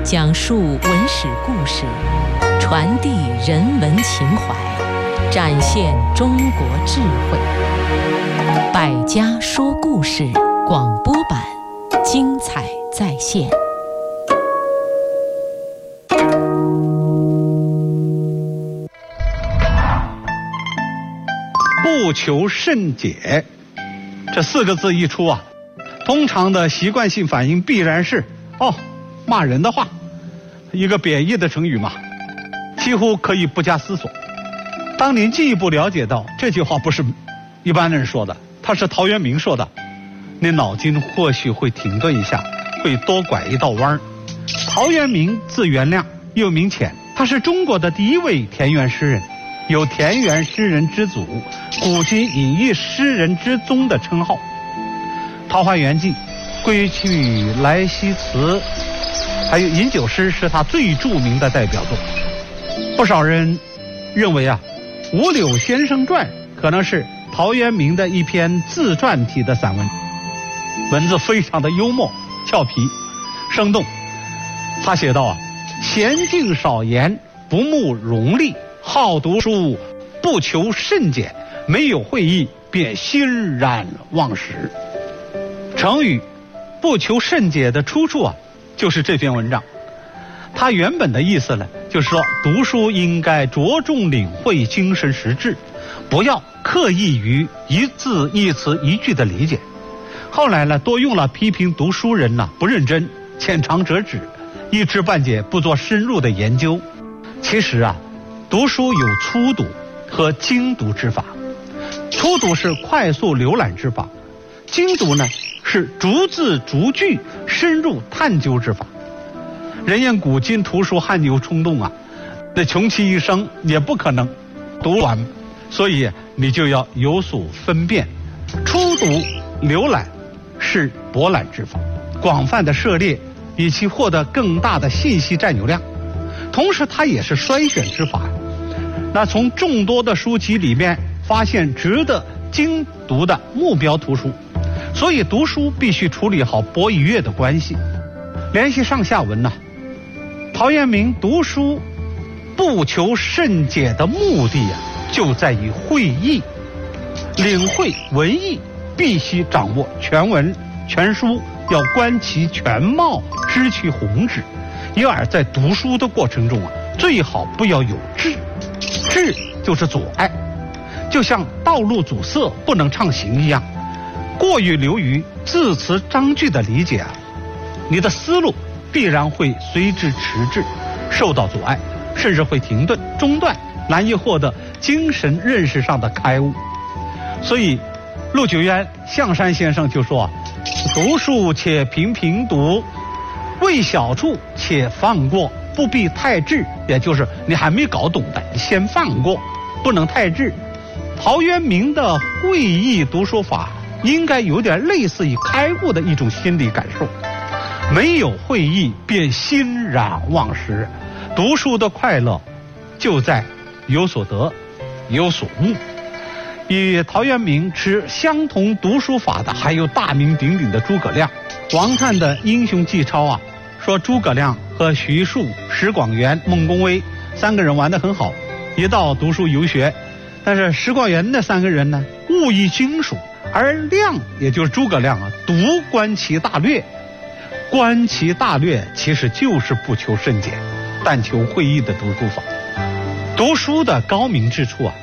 讲述文史故事，传递人文情怀，展现中国智慧。百家说故事广播版，精彩再现。 不求甚解，这四个字一出啊，通常的习惯性反应必然是骂人的话，一个贬义的成语嘛，几乎可以不加思索。当您进一步了解到这句话不是一般人说的，他是陶渊明说的，您脑筋或许会停顿一下，会多拐一道弯儿。陶渊明字元亮，又名潜，他是中国的第一位田园诗人，有田园诗人之祖，古今隐逸诗人之宗的称号。《桃花源记》、归去来兮辞，还有饮酒诗是他最著名的代表作。不少人认为《五柳先生传》可能是陶渊明的一篇自传体的散文，文字非常的幽默、俏皮、生动。他写道娴静少言，不慕荣利，好读书，不求甚解，没有会意，便欣然忘食。成语不求甚解的出处就是这篇文章。它原本的意思呢，就是说读书应该着重领会精神实质，不要刻意于一字一词一句的理解。后来呢，多用了批评读书人不认真、浅尝辄止、一知半解，不做深入的研究。其实读书有粗读和精读之法。粗读是快速浏览之法，精读呢是逐字逐句深入探究之法。人言古今图书汗牛充栋那穷其一生也不可能读完，所以你就要有所分辨。初读浏览是博览之法，广泛的涉猎以其获得更大的信息占有量，同时它也是筛选之法。那从众多的书籍里面发现值得精读的目标图书，所以读书必须处理好博与阅的关系。联系上下文陶渊明读书不求甚解的目的就在于会意。领会文意必须掌握全文全书，要观其全貌，知其宏旨。因而在读书的过程中最好不要有滞，滞就是阻碍，就像道路阻塞不能畅行一样。过于流于字词章句的理解你的思路必然会随之迟滞，受到阻碍，甚至会停顿、中断，难以获得精神认识上的开悟。所以陆九渊、象山先生就说读书且频频读，为小处且放过，不必太滞。也就是你还没搞懂的，你先放过，不能太滞。陶渊明的会意读书法应该有点类似于开悟的一种心理感受。没有会意便欣然忘食，读书的快乐就在有所得有所悟。与陶渊明持相同读书法的还有大名鼎鼎的诸葛亮。王粲的英雄纪钞说诸葛亮和徐庶、石广元、孟公威三个人玩得很好，一道读书游学。但是石广元那三个人呢，物艺精熟，而亮也就是诸葛亮独观其大略。观其大略其实就是不求甚解，但求会意的读书法。读书的高明之处